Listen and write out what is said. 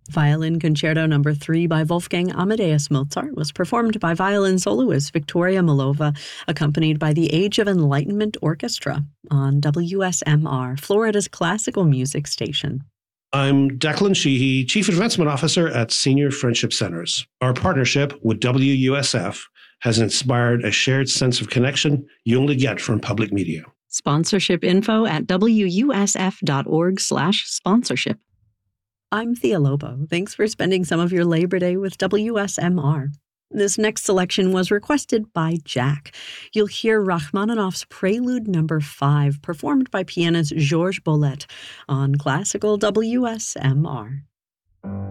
Violin Concerto No. 3 by Wolfgang Amadeus Mozart was performed by violin soloist Victoria Milova, accompanied by the Age of Enlightenment Orchestra on WSMR, Florida's classical music station. I'm Declan Sheehy, Chief Advancement Officer at Senior Friendship Centers. Our partnership with WUSF has inspired a shared sense of connection you only get from public media. Sponsorship info at wusf.org/sponsorship. I'm Thea Lobo. Thanks for spending some of your Labor Day with WSMR. This next selection was requested by Jack. You'll hear Rachmaninoff's Prelude No. 5, performed by pianist Georges Boulez on Classical WSMR.